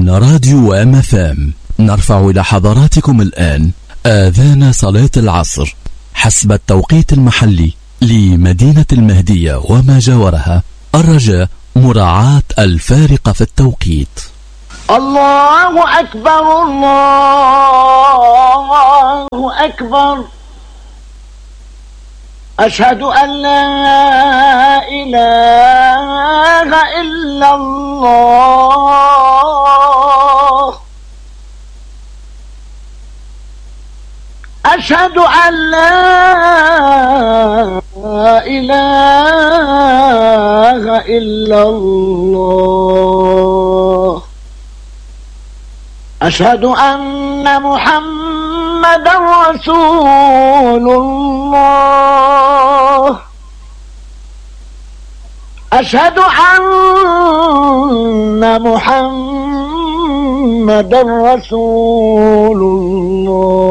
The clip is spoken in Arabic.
من راديو MFM نرفع إلى حضراتكم الآن آذان صلاة العصر حسب التوقيت المحلي لمدينة المهدية وما جاورها، الرجاء مراعاة الفارق في التوقيت. الله أكبر الله أكبر، أشهد أن لا إله إلا الله، أشهد أن لا إله إلا الله، أشهد أن محمدا رسول الله، أشهد أن محمدا رسول الله.